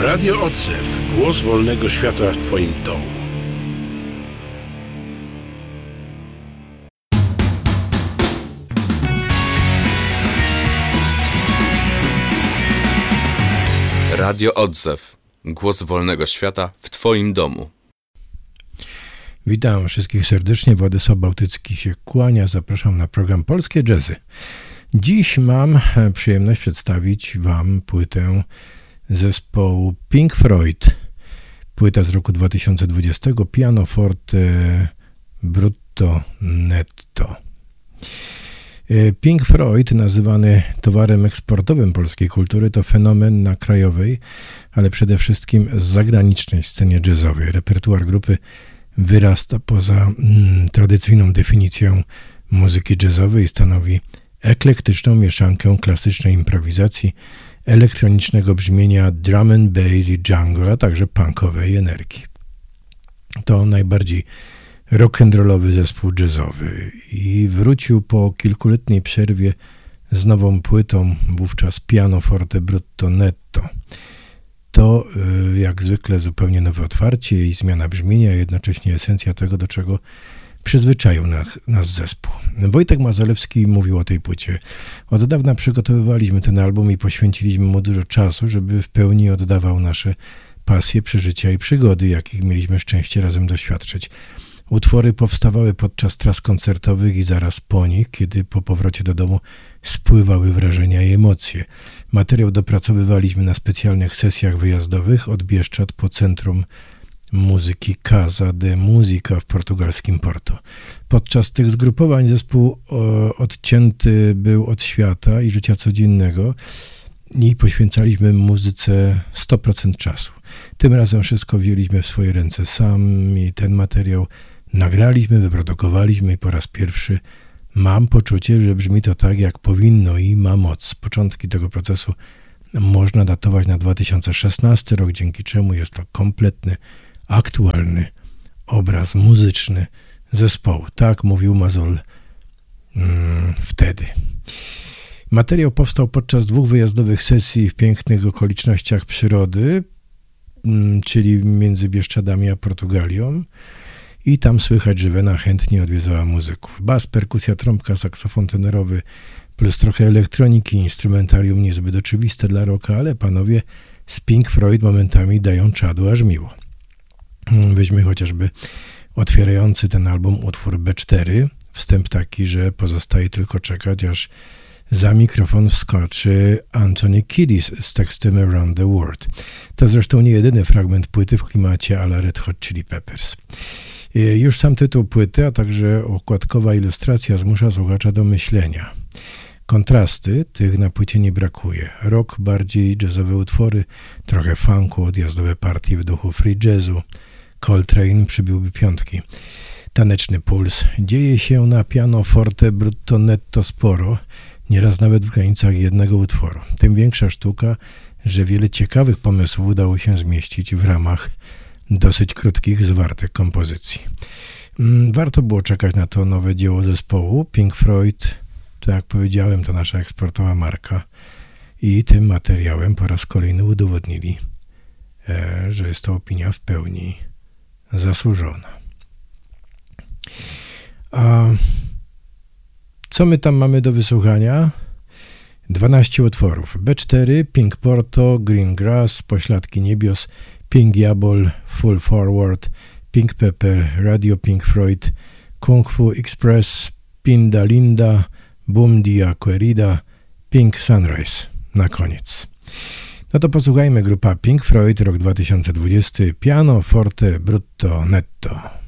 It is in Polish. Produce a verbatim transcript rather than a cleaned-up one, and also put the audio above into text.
Radio Odzew. Głos wolnego świata w Twoim domu. Radio Odzew. Głos wolnego świata w Twoim domu. Witam wszystkich serdecznie. Władysław Bałtycki się kłania. Zapraszam na program Polskie Jazzy. Dziś mam przyjemność przedstawić Wam płytę zespołu Pink Floyd. Płyta z roku dwa tysiące dwudziestego. Pianoforte Brutto Netto. Pink Floyd, nazywany towarem eksportowym polskiej kultury, to fenomen na krajowej, ale przede wszystkim zagranicznej scenie jazzowej. Repertuar grupy wyrasta poza mm, tradycyjną definicją muzyki jazzowej i stanowi eklektyczną mieszankę klasycznej improwizacji, elektronicznego brzmienia drum and bass i jungle, a także punkowej energii. To najbardziej rock'n'rollowy zespół jazzowy i wrócił po kilkuletniej przerwie z nową płytą, wówczas Pianoforte Brutto Netto. To jak zwykle zupełnie nowe otwarcie i zmiana brzmienia, a jednocześnie esencja tego, do czego przyzwyczaił nas, nas zespół. Wojtek Mazalewski mówił o tej płycie. Od dawna przygotowywaliśmy ten album i poświęciliśmy mu dużo czasu, żeby w pełni oddawał nasze pasje, przeżycia i przygody, jakich mieliśmy szczęście razem doświadczyć. Utwory powstawały podczas tras koncertowych i zaraz po nich, kiedy po powrocie do domu spływały wrażenia i emocje. Materiał dopracowywaliśmy na specjalnych sesjach wyjazdowych od Bieszczad po Centrum Muzyki Casa de Música w portugalskim Porto. Podczas tych zgrupowań zespół o, odcięty był od świata i życia codziennego i poświęcaliśmy muzyce sto procent czasu. Tym razem wszystko wzięliśmy w swoje ręce sami. Ten materiał nagraliśmy, wyprodukowaliśmy i po raz pierwszy mam poczucie, że brzmi to tak, jak powinno i ma moc. Początki tego procesu można datować na dwa tysiące szesnasty rok, dzięki czemu jest to kompletny, aktualny obraz muzyczny zespołu. Tak mówił Mazol mm, wtedy. Materiał powstał podczas dwóch wyjazdowych sesji w pięknych okolicznościach przyrody, mm, czyli między Bieszczadami a Portugalią. I tam słychać, że Wena chętnie odwiedzała muzyków. Bas, perkusja, trąbka, saksofon tenorowy, plus trochę elektroniki, instrumentarium niezbyt oczywiste dla rocka, ale panowie z Pink Floyd momentami dają czadu aż miło. Weźmy chociażby otwierający ten album utwór B cztery, wstęp taki, że pozostaje tylko czekać, aż za mikrofon wskoczy Anthony Kiedis z tekstem Around the World. To zresztą nie jedyny fragment płyty w klimacie a la Red Hot Chili Peppers. Już sam tytuł płyty, a także okładkowa ilustracja zmusza słuchacza do myślenia. Kontrasty, tych na płycie nie brakuje. Rock, bardziej jazzowe utwory, trochę funku, odjazdowe partie w duchu free jazzu. Coltrane przybiłby piątki. Taneczny puls. Dzieje się na Pianoforte Brutto Netto sporo, nieraz nawet w granicach jednego utworu. Tym większa sztuka, że wiele ciekawych pomysłów udało się zmieścić w ramach dosyć krótkich, zwartych kompozycji. Warto było czekać na to nowe dzieło zespołu. Pink Floyd, to jak powiedziałem, to nasza eksportowa marka i tym materiałem po raz kolejny udowodnili, że jest to opinia w pełni zasłużona. A co my tam mamy do wysłuchania? dwanaście utworów. B cztery, Pink Porto, Green Grass, Pośladki Niebios, Pink Diabol, Full Forward, Pink Pepper, Radio Pink Floyd, Kung Fu Express, Pinda Linda, Boom Dia Querida, Pink Sunrise na koniec. No to posłuchajmy, grupa Pink Floyd, rok dwa tysiące dwudziesty, Pianoforte Brutto Netto.